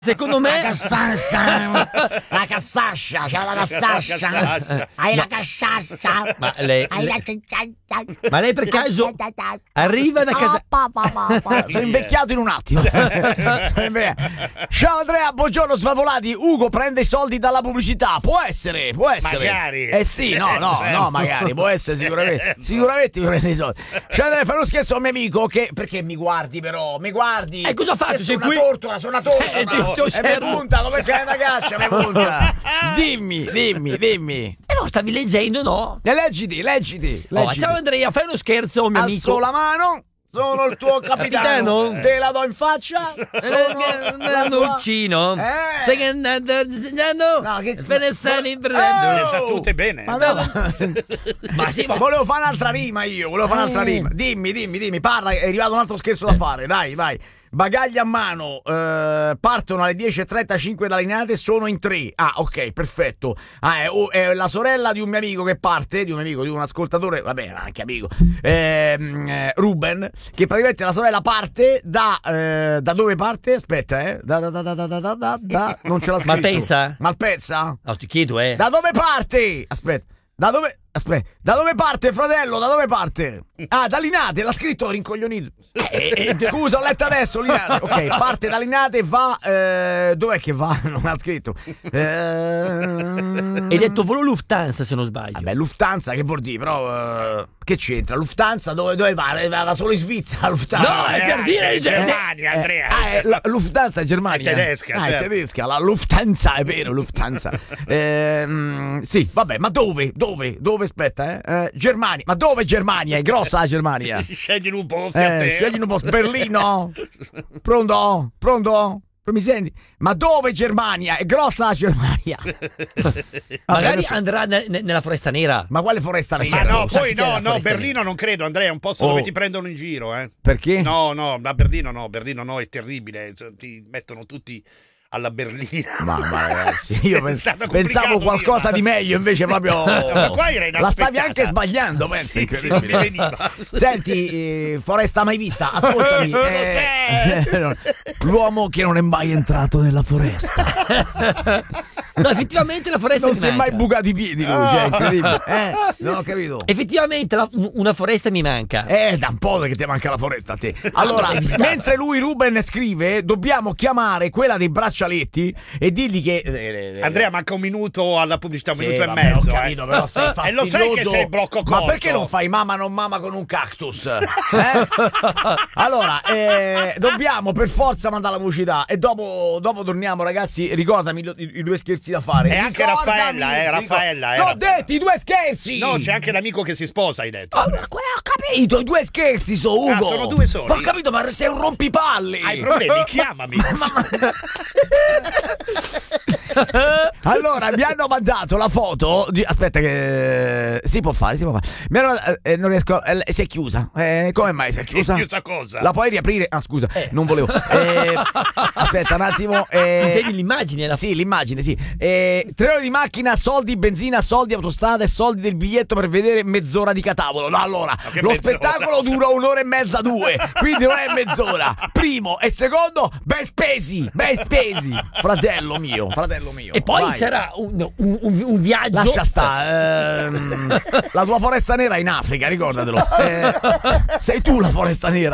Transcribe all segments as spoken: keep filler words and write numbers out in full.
Secondo me La cassascia, la cassascia, c'è la cassascia. Hai la cassascia. Ma lei, Hai la lei- ma lei per caso arriva da casa? Sono invecchiato in un attimo. Sono inve- Ciao Andrea, buongiorno svalvolati. Ugo prende i soldi dalla pubblicità. Può essere, può essere. Magari. Eh sì, no, no, Certo. no, magari. Può essere sicuramente. Sicuramente mi prende i soldi. Ciao Andrea, fai uno scherzo a un mio amico che... Perché mi guardi però? Mi guardi? E cosa faccio? Che Sei sono qui? una tortora, sono una tortora. Eh, ma- ti- ti E mi osservo. punta, come c'è una caccia, mi punta. Dimmi, dimmi, dimmi. Eh no, stavi leggendo, no? E leggiti, leggiti. Oh, leggiti. ciao Andrea, fai uno scherzo a un mio Alzo amico. la mano. Sono il tuo capitano. Capitano? Te la do in faccia. Sono la tua- Nuccino. Eh. Stai andando disegnando? No, che- Te ne stai Oh! prendendo. Le sa tutte bene. Ma no. Ma sì, ma Volevo fare un'altra rima io, volevo fare un'altra Eh. rima. Dimmi, dimmi, dimmi, parla, è arrivato un altro scherzo da fare, dai, vai. Bagagli a mano, eh, partono alle dieci e trentacinque dalle Linate, sono in tre. Ah, ok, perfetto. Ah, è, oh, è la sorella di un mio amico che parte, di un mio amico, di un ascoltatore, vabbè, anche amico, ehm, eh, Ruben, che praticamente la sorella parte da, eh, da dove parte? Aspetta, eh, da, da, da, da, da, da, da, da, da, non ce l'ha scritto. Malpensa? Malpensa? no, ti chiedo, eh. Da dove parte? Aspetta, da dove... Aspetta, da dove parte, fratello? Da dove parte? Ah, da Linate, l'ha scritto rincoglionito. Eh, eh, scusa, ho letto adesso Linate. Ok, parte da Linate e va... Eh, dov'è che va? Non l'ha scritto. Eh... Hai detto volo Lufthansa, se non sbaglio. Vabbè, Lufthansa, che vuol dire? Però... eh, che c'entra? Lufthansa dove, dove va? Va va solo in Svizzera, Lufthansa. No, è per Eh, dire sei in Germania. Germania, Andrea. Ah, è la Lufthansa è Germania. È tedesca, Ah, certo. è tedesca, la Lufthansa, è vero, Lufthansa. Ehm, sì, vabbè, ma dove? Dove? Dove, aspetta, eh? Eh, Germania. Ma dove Germania? È grossa la Germania. Scegli un po' a Eh, te. scegli un po'. Berlino? Pronto? Pronto? Mi senti? Ma dove Germania? È grossa la Germania. Vabbè, Magari adesso- andrà ne- ne- nella foresta nera. Ma quale foresta Ma nera? no, Sai poi chi c'è no, la no, foresta Berlino nera? non credo, Andrea, è un posto Oh. dove ti prendono in giro, eh. Perché? No, no, a Berlino no, Berlino no, è terribile, cioè, ti mettono tutti alla berlina. Mamma ragazzi, io È pens- stato complicato pensavo qualcosa dirla. di meglio, invece proprio Ma qua era la stavi inaspettata. anche sbagliando, penso, Sì, sì, incredibile. mi veniva. Senti, eh, foresta mai vista, ascoltami. Non lo eh, l'uomo che non è mai entrato nella foresta. No, effettivamente la foresta Non mi si è mai manca. bucato i piedi lui, cioè, incredibile. Eh, non ho capito. Effettivamente la- un- una foresta mi manca. Eh, da un po' che ti manca la foresta a te. Allora, mentre lui Ruben scrive, dobbiamo chiamare quella dei braccialetti e dirgli che eh, eh, Andrea, manca un minuto alla pubblicità, un Sì, minuto vabbè, e mezzo. ho capito, eh. però sei E fastidioso. lo sai che sei il blocco corto. Ma perché non fai mamma non mamma con un cactus? Eh? Allora, eh, dobbiamo per forza mandare la pubblicità e dopo, dopo torniamo, ragazzi. Ricordami i, i due scherzi da fare. E anche Ricordami, Raffaella, eh, ricor- Raffaella, eh, L'ho Raffaella. detti, i due scherzi. No, c'è anche l'amico che si sposa, hai detto. Oh, ma que- ho capito, i due scherzi so Ugo. Ah, sono due soli? Ho capito, ma sei un rompipalle. Hai problemi? Chiamami. Allora, mi hanno mandato la foto di... Aspetta che... Si può fare, si può fare. Mi hanno... eh, non riesco... eh, si è chiusa. Eh, come mai si è chiusa? Chiusa cosa? La puoi riaprire? Ah, scusa, non volevo. Eh, aspetta un attimo. Eh, Intendi l'immagine? La... Sì, l'immagine, sì. Eh, tre ore di macchina, soldi benzina, soldi autostrada e soldi del biglietto per vedere mezz'ora di catavolo. No, allora, che lo mezz'ora? spettacolo dura un'ora e mezza, due. Quindi non è mezz'ora. Primo e secondo, ben spesi, ben spesi. Fratello mio, fratello mio. E poi vai. sarà un, un- un- un viaggio. Lascia stare, ehm, la tua foresta nera è in Africa, ricordatelo. Eh, sei tu la foresta nera.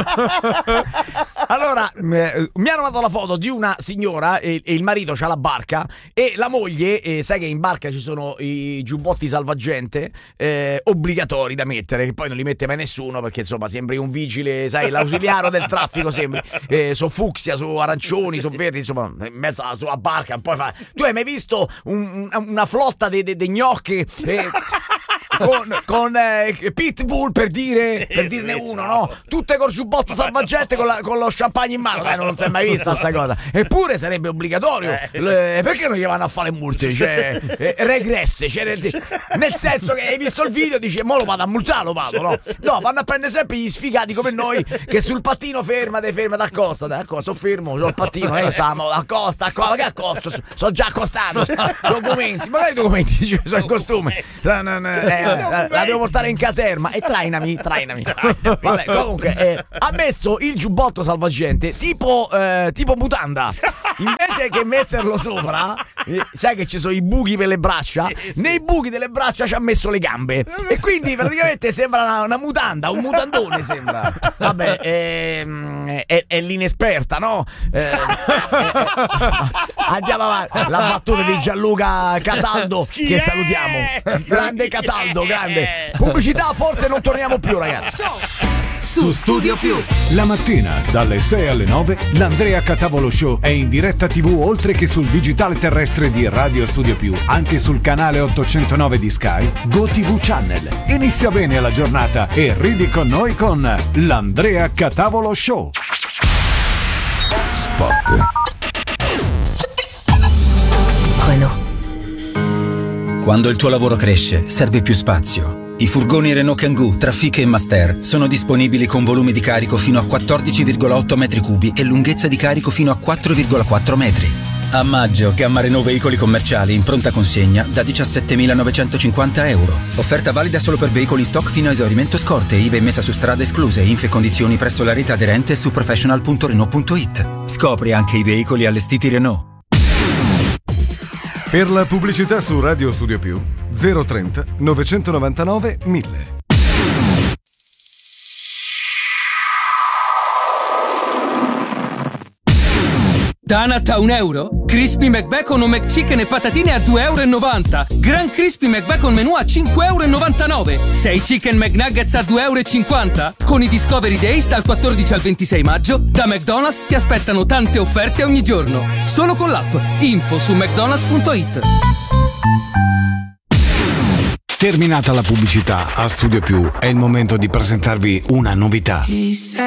Allora, eh, mi hanno dato la foto di una signora e, e il marito c'ha la barca e la moglie, eh, sai che in barca ci sono i giubbotti salvagente eh, obbligatori da mettere, che poi non li mette mai nessuno perché insomma sembri un vigile, sai, l'ausiliario del traffico sembri, eh, su fucsia, su arancioni, su verdi, insomma, in mezzo alla sua barca, poi fa... Tu hai mai visto un- un- una flotta dei de, de gnocchi eh, con, con eh, Pitbull per dire per dirne uno, no? Tutte col giubbotto salvagente con, la- con lo champagne in mano, dai, non si è mai vista sta cosa. Eppure sarebbe obbligatorio. Le- perché non gli vanno a fare multe? Cioè, eh, regresse, cioè, nel senso che hai visto il video e dici, mo lo vado a multare, lo vado, no? No, vanno a prendere sempre gli sfigati come noi che sul pattino fermate, fermate, accostate, accostate, sono fermo, sul pattino, eh, Samo, accosta, accosta, che accosto? Sono già accostato, documenti, magari i documenti, cioè, sono in costume. No, no, no, eh, la, la devo portare in caserma e trainami, trainami. Vabbè, comunque eh, ha messo il giubbotto salvagente tipo, eh, tipo mutanda. Invece che metterlo sopra, eh, sai che ci sono i buchi per le braccia? Sì, sì. Nei buchi delle braccia ci ha messo le gambe. E quindi praticamente sembra una, una mutanda, un mutandone sembra. Vabbè, ehm, è, è l'inesperta, no? Eh, eh, andiamo avanti. La battuta di Gianluca Cataldo, Chi che è? salutiamo. Grande Cataldo, grande. Pubblicità, forse non torniamo più, ragazzi. Su Studio Più. La mattina dalle sei alle nove l'Andrea Catavolo Show è in diretta tivù oltre che sul digitale terrestre di Radio Studio Più, anche sul canale ottocentonove di Sky, GoTV Channel. Inizia bene la giornata e ridi con noi con l'Andrea Catavolo Show. Spot. Renault. Quando il tuo lavoro cresce, serve più spazio. I furgoni Renault Kangoo, Trafic e Master sono disponibili con volumi di carico fino a quattordici virgola otto metri cubi e lunghezza di carico fino a quattro virgola quattro metri. A maggio, gamma Renault veicoli commerciali in pronta consegna da diciassettemilanovecentocinquanta euro. Offerta valida solo per veicoli in stock fino a esaurimento scorte, I V A e messa su strada escluse, info e condizioni presso la rete aderente su professional punto renault punto it. Scopri anche i veicoli allestiti Renault. Per la pubblicità su Radio Studio Più zero trenta novecentonovantanove mille. Danat a un euro? Crispy McBacon o McChicken e patatine a due e novanta euro. Gran Crispy McBacon menù a cinque e novantanove euro. sei Chicken McNuggets a due e cinquanta euro. Con i Discovery Days dal quattordici al ventisei maggio, da McDonald's ti aspettano tante offerte ogni giorno. Solo con l'app. Info su mcdonalds punto it. Terminata la pubblicità, a Studio Più è il momento di presentarvi una novità.